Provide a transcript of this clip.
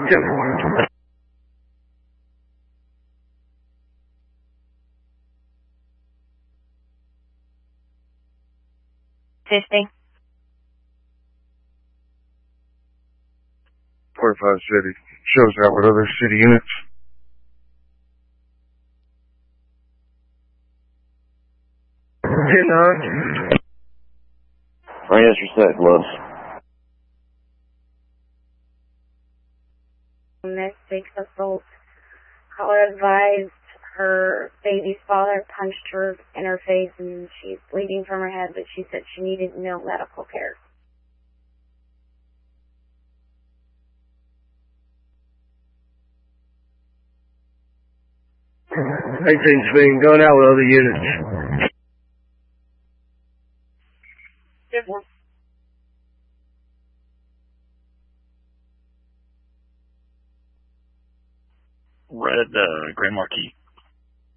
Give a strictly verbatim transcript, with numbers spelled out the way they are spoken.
Fifty. forty-five City. Shows out with other city units. ten nine. Right, yes, you're set, Loves. Next week, assault. Caller advised her baby's father punched her in her face and she's bleeding from her head, but she said she needed no medical care. eighteen's being gone out with other units. Different. Red, uh, Grand Marquis.